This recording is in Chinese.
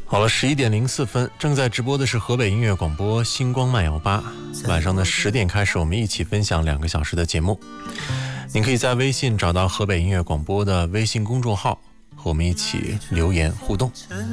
好了，11:04，正在直播的是河北音乐广播星光漫游吧。晚上的10点开始，我们一起分享2个小时的节目。您可以在微信找到河北音乐广播的微信公众号，和我们一起留言互动。